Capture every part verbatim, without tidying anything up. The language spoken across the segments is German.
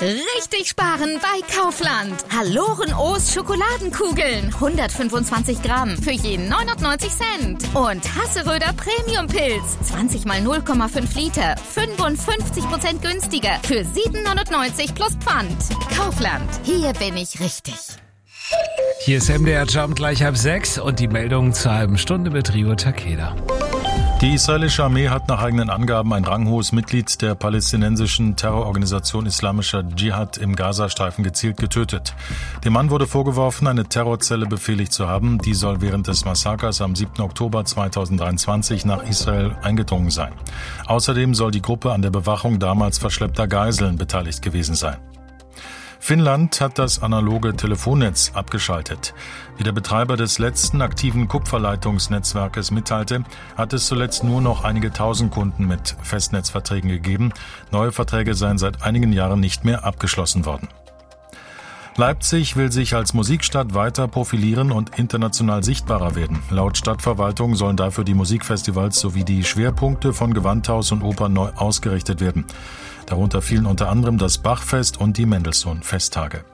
Richtig sparen bei Kaufland. Haloren O's Schokoladenkugeln. hundertfünfundzwanzig Gramm für jeden neunundneunzig Cent. Und Hasseröder Premium Pilz. zwanzig mal null Komma fünf Liter. fünfundfünfzig Prozent günstiger. Für sieben neunundneunzig plus Pfand. Kaufland. Hier bin ich richtig. Hier ist M D R Jump gleich halb sechs und die Meldung zur halben Stunde mit Rio Takeda. Die israelische Armee hat nach eigenen Angaben ein ranghohes Mitglied der palästinensischen Terrororganisation Islamischer Dschihad im Gazastreifen gezielt getötet. Dem Mann wurde vorgeworfen, eine Terrorzelle befehligt zu haben. Die soll während des Massakers am siebten Oktober zweitausenddreiundzwanzig nach Israel eingedrungen sein. Außerdem soll die Gruppe an der Bewachung damals verschleppter Geiseln beteiligt gewesen sein. Finnland hat das analoge Telefonnetz abgeschaltet. Wie der Betreiber des letzten aktiven Kupferleitungsnetzwerkes mitteilte, hat es zuletzt nur noch einige tausend Kunden mit Festnetzverträgen gegeben. Neue Verträge seien seit einigen Jahren nicht mehr abgeschlossen worden. Leipzig will sich als Musikstadt weiter profilieren und international sichtbarer werden. Laut Stadtverwaltung sollen dafür die Musikfestivals sowie die Schwerpunkte von Gewandhaus und Oper neu ausgerichtet werden. Darunter fielen unter anderem das Bachfest und die Mendelssohn-Festtage.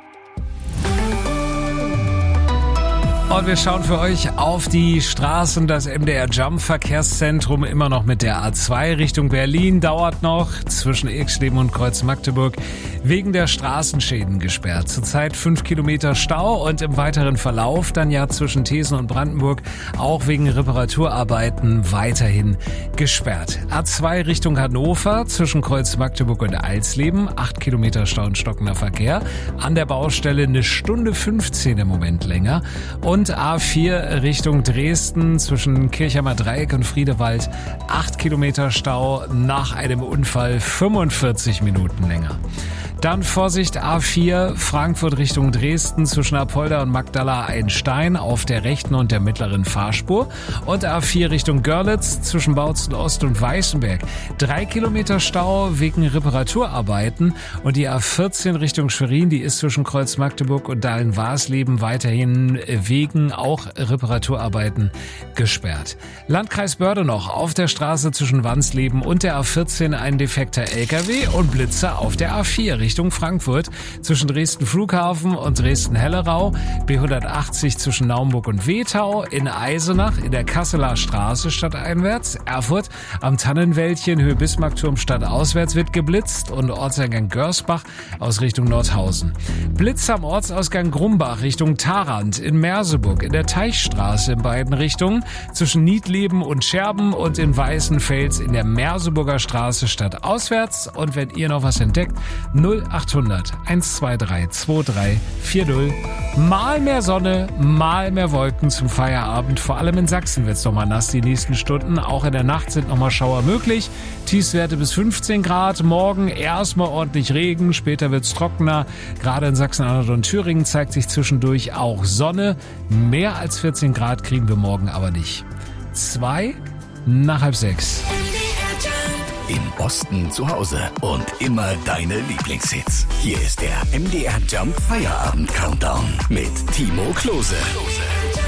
Und wir schauen für euch auf die Straßen. Das M D R Jump Verkehrszentrum immer noch mit der A zwei Richtung Berlin dauert noch zwischen Irksleben und Kreuz Magdeburg wegen der Straßenschäden gesperrt. Zurzeit fünf Kilometer Stau und im weiteren Verlauf dann ja zwischen Thesen und Brandenburg auch wegen Reparaturarbeiten weiterhin gesperrt. A zwei Richtung Hannover zwischen Kreuz Magdeburg und Alsleben, acht Kilometer Stau und stockender Verkehr. An der Baustelle eine Stunde fünfzehn im Moment länger. Und Und A vier Richtung Dresden zwischen Kirchheimer Dreieck und Friedewald. acht Kilometer Stau, nach einem Unfall fünfundvierzig Minuten länger. Dann Vorsicht A vier Frankfurt Richtung Dresden zwischen Apolda und Magdala Einstein auf der rechten und der mittleren Fahrspur. Und A vier Richtung Görlitz zwischen Bautzen Ost und Weißenberg. Drei Kilometer Stau wegen Reparaturarbeiten. Und die A vierzehn Richtung Schwerin, die ist zwischen Kreuz Magdeburg und Dahlen-Warsleben weiterhin wegen auch Reparaturarbeiten gesperrt. Landkreis Börde noch auf der Straße zwischen Wansleben und der A vierzehn ein defekter L K W und Blitzer auf der A vier Richtung Frankfurt zwischen Dresden Flughafen und Dresden Hellerau, B hundertachtzig zwischen Naumburg und Wetau, in Eisenach in der Kasseler Straße stadteinwärts, Erfurt am Tannenwäldchen Höhe Bismarckturm stadtauswärts wird geblitzt und Ortseingang Görsbach aus Richtung Nordhausen. Blitz am Ortsausgang Grumbach Richtung Tharandt in Merseburg in der Teichstraße in beiden Richtungen zwischen Niedleben und Scherben und in Weißenfels in der Merseburger Straße stadtauswärts. Und wenn ihr noch was entdeckt, null achthundert eins zwei drei zwei drei vier null. Mal mehr Sonne, mal mehr Wolken zum Feierabend. Vor allem in Sachsen wird's noch mal nass die nächsten Stunden. Auch in der Nacht sind noch mal Schauer möglich. Tiefstwerte bis fünfzehn Grad. Morgen erstmal ordentlich Regen, später wird's trockener. Gerade in Sachsen-Anhalt und Thüringen zeigt sich zwischendurch auch Sonne. Mehr als vierzehn Grad kriegen wir morgen aber nicht. Zwei nach halb sechs. Im Osten zu Hause und immer deine Lieblingshits. Hier ist der M D R Jump Feierabend Countdown mit Timo Klose.